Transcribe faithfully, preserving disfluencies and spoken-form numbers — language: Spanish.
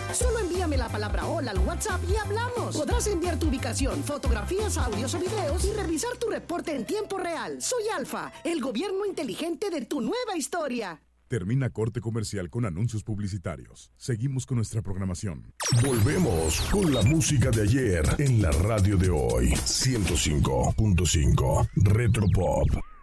Solo envíame la palabra hola al WhatsApp y hablamos. Podrás enviar tu ubicación, fotografías, audios o videos y revisar tu reporte en tiempo real. Soy Alfa, el gobierno inteligente de tu nueva historia. Termina corte comercial con anuncios publicitarios. Seguimos con nuestra programación. Volvemos con la música de ayer en la radio de hoy. ciento cinco punto cinco Retropop.